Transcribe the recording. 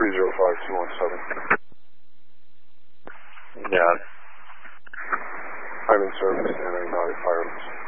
Yeah. I'm in service and I'm not at wireless.